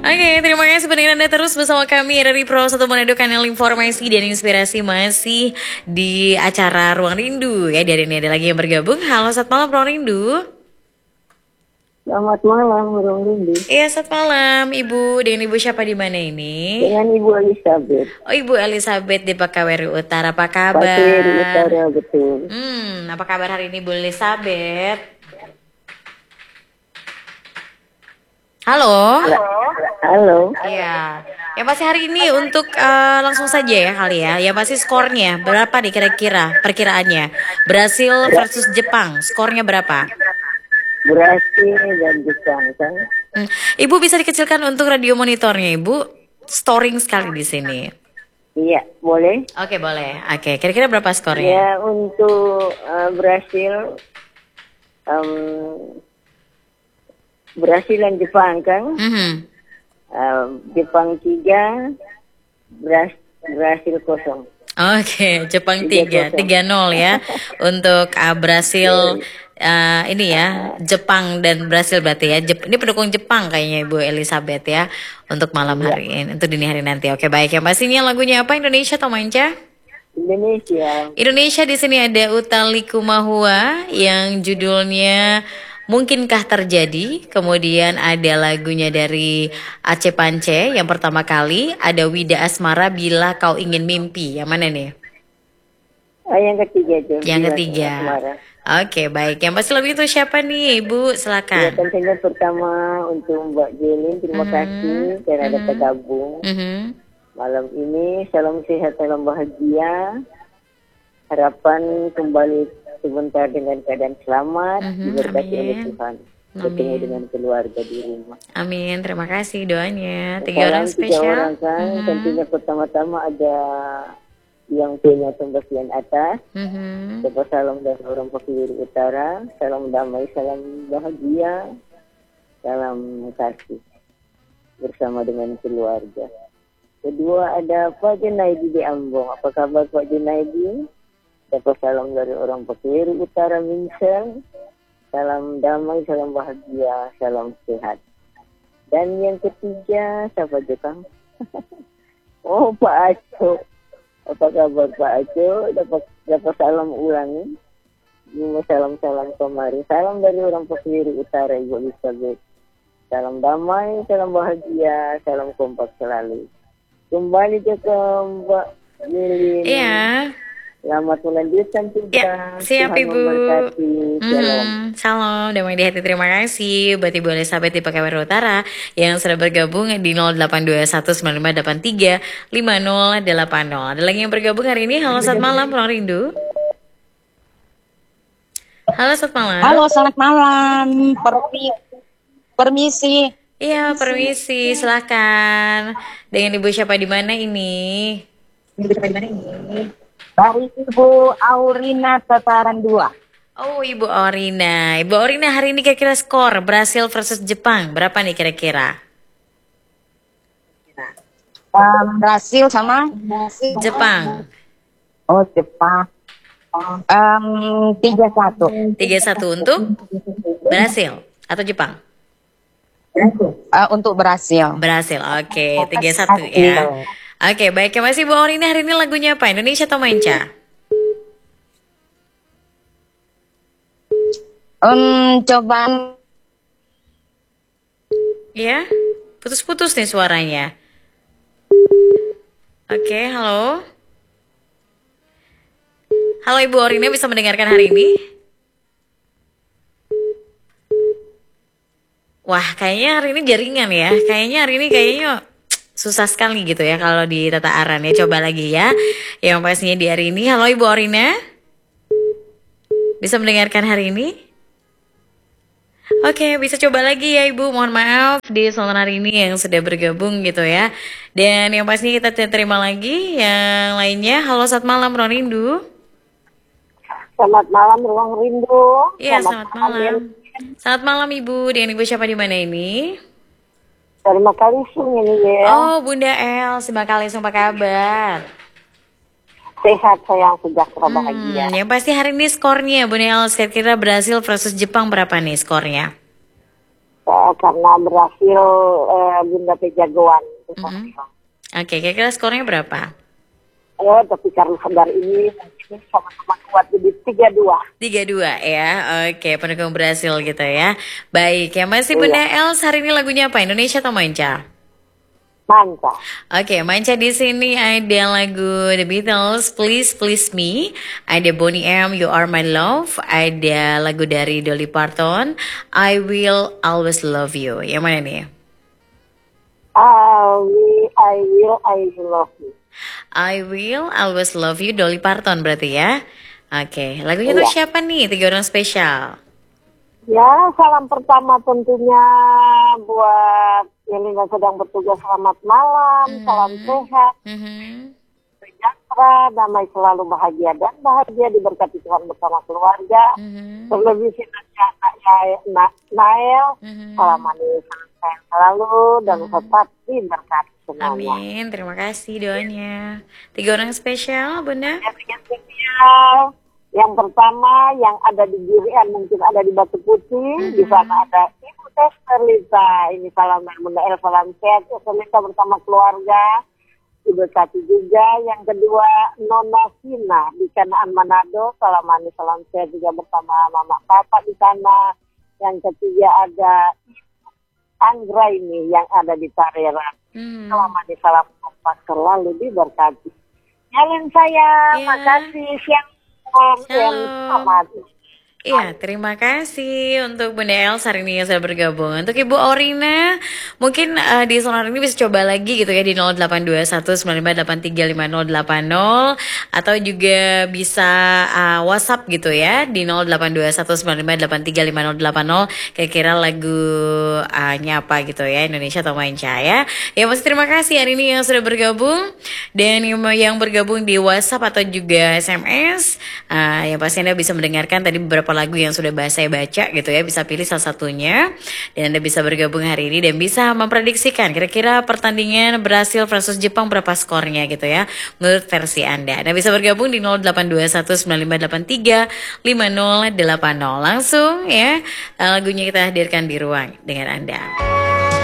Oke, terima kasih pendengar Anda terus bersama kami dari Pro 1 Manado, kanal informasi dan inspirasi masih di acara Ruang Rindu ya. Dari ini ada lagi yang bergabung. Halo, selamat malam Ruang Rindu. Selamat malam, Ruang Rindu. Iya, selamat malam Ibu. Dengan Ibu siapa di mana ini? Dengan Ibu Elizabeth. Oh, Ibu Elizabeth di Pakaweri Utara. Apa kabar? Pakaweri Utara, betul. Apa kabar hari ini Bu Elizabeth? Halo. Halo. Iya. Yang pasti hari ini untuk langsung saja ya kali ya. Yang pasti skornya berapa nih kira-kira perkiraannya? Brasil versus Jepang. Skornya berapa? Brasil dan Jepang kan? Ibu bisa dikecilkan untuk radio monitornya, Ibu. Storing sekali di sini. Iya, boleh. Oke, boleh. Oke, kira-kira berapa skornya? Ya, untuk Brasil Brasil dan Jepang kan? Jepang 3, Brasil 0. Oke, Jepang 3-0 ya. Untuk Brasil ini ya, Jepang dan Brasil berarti ya. Ini pendukung Jepang kayaknya Ibu Elizabeth ya. Untuk malam hari ini, untuk dini hari nanti. Oke, baik. Yang pastinya lagunya apa? Indonesia atau manca? Indonesia. Indonesia, di sini ada Utha Likumahua yang judulnya Mungkinkah Terjadi. Kemudian ada lagunya dari Aceh Pance yang pertama kali. Ada Wida Asmara, Bila Kau Ingin Mimpi. Yang mana nih? Yang ketiga itu. Yang ketiga. Oke, baik. Yang pasti lagu itu siapa nih, Ibu? Silakan. Ya, tentunya pertama untuk Mbak Jelin, terima kasih karena ada tergabung. Malam ini salam sehat, salam bahagia. Harapan kembali sebentar dengan keadaan selamat, diberkati oleh Tuhan. Bertemu dengan keluarga di rumah. Amin, terima kasih doanya. 3 orang spesial. 3 orang kan, tentunya pertama-tama ada yang punya pembasian atas. Dapat salam dari orang Pakaweri Utara. Salam damai, salam bahagia, salam kasih bersama dengan keluarga. Kedua ada Pak Junaidi di Ambon. Apa kabar Pak Junaidi? Dapat salam dari orang Pakaweri Utara Minsel. Salam damai, salam bahagia, salam sehat. Dan yang ketiga siapa Jepang? Oh, Pak Aco. Apa kabar Pak Aco? Dapat salam ulangi. Salam kemari. Salam dari orang Pakaweri Utara, Ibu Elizabeth. Salam damai, salam bahagia, salam kompak selalu. Kembali ke Mbak Lili. Iya. Selamat melanjutkan juga. Ya, siap Tuhan Ibu. memberkati. Salam. Salam, damai di hati. Terima kasih buat Ibu Elizabeth di Pakaweri Utara yang sudah bergabung di 082195835080. Ada lagi yang bergabung hari ini. Halo, selamat malam, Ruang Rindu. Halo, selamat malam. Halo, selamat malam. Permisi. Iya, permisi. Silakan. Dengan Ibu siapa di mana ini? Dari Ibu Aurina Tataran 2. Oh, Ibu Aurina. Ibu Aurina, hari ini kira-kira skor Brasil versus Jepang berapa nih kira-kira? Brasil sama Jepang. Oh, Jepang. 3-1. 3-1 untuk Brasil atau Jepang? Untuk Brasil. Brasil, oke. 3-1 ya. Oke, baik. Ya, masih Bu Aurina, hari ini lagunya apa? Indonesia atau manca? Coba. Ya, putus-putus nih suaranya. Oke, halo. Halo Ibu Aurina, bisa mendengarkan hari ini? Wah, kayaknya hari ini jaringan ya. Kayaknya hari ini susah sekali gitu ya kalau di Tata Aran ya. Coba lagi ya. Yang pastinya di hari ini. Halo Ibu Aurina. Bisa mendengarkan hari ini? Oke, bisa coba lagi ya Ibu. Mohon maaf di selamat hari ini yang sudah bergabung gitu ya. Dan yang pastinya kita terima lagi yang lainnya. Halo, selamat malam Ruang Rindu. Selamat malam Ruang Rindu. Iya, selamat malam. Selamat malam Ibu. Dengan Ibu siapa di mana ini? Dari Makalisung ini ya. Oh, Bunda El, si Makalisung, apa kabar? Sehat sayang, sejahtera bahagia. Yang pasti hari ini skornya Bunda El, kira-kira Brasil versus Jepang berapa nih skornya? karena berhasil Bunda teh jagoan. Oke, kira-kira skornya berapa? Tapi karena dari ini mungkin sama-sama kuat jadi 3-2. 3-2 ya. Oke, pendukung berhasil gitu ya. Baik, ya masih Bunda Els, hari ini lagunya apa? Indonesia atau Manca? Manca. Oke, Manca di sini ada lagu The Beatles, Please Please Me, ada Boney M, You Are My Love, ada lagu dari Dolly Parton, I Will Always Love You. Yang mana nih? I will love you. I Will Always Love You, Dolly Parton berarti ya. Oke, lagunya tuh siapa nih? 3 orang spesial. Ya, salam pertama tentunya buat yang sedang bertugas, selamat malam, salam sehat, sejahtera, damai selalu, bahagia dan bahagia, diberkati Tuhan bersama keluarga. Terlebih anaknya Nael, salam manis, salam sayang selalu dan tetap diberkati semuanya. Amin, terima kasih doanya. 3 orang spesial, Bunda. Yang 3 spesial. Yang pertama yang ada di Girian, mungkin ada di Batu Putih, di sana ada Ibu Esterlita. Ini salam dari Bunda El, salam sehat Esterlita bersama keluarga. Diberkati juga. Yang kedua Nona Sina di Kanaan Manado, salam manis, salam sehat juga bersama mama papa di sana. Yang ketiga ada Anggra ini yang ada di Tarera. Salam manis, salam kompak selalu diberkati. Nyalin saya, makasih siang. Halo. Iya, terima kasih untuk Bunda Els hari ini yang sudah bergabung. Untuk Ibu Orina, mungkin di sonar ini bisa coba lagi gitu ya di 082195835080 atau juga bisa WhatsApp gitu ya di 082195835080. Kira-kira lagunya apa gitu ya, Indonesia atau Manca ya. Ya masih terima kasih hari ini yang sudah bergabung dan yang bergabung di WhatsApp atau juga SMS. Yang pasti Anda bisa mendengarkan tadi beberapa lagu yang sudah saya baca gitu ya, bisa pilih salah satunya dan Anda bisa bergabung hari ini dan bisa memprediksikan kira-kira pertandingan Brasil versus Jepang berapa skornya gitu ya menurut versi Anda. Anda bisa bergabung di 082195835080 langsung ya, lagunya kita hadirkan di ruang dengan Anda.